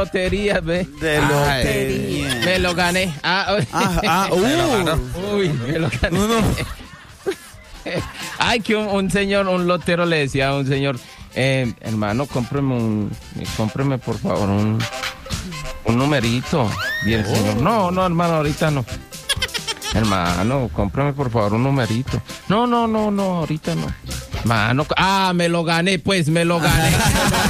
lotería, ve. De lotería. Me lo gané. Uy, me lo gané. Ay, que un señor, un lotero le decía a un señor, hermano, cómpreme por favor un numerito. Y el señor, no, hermano, ahorita no. Hermano, cómprame por favor un numerito. No, ahorita no. Hermano, me lo gané, pues, me lo gané.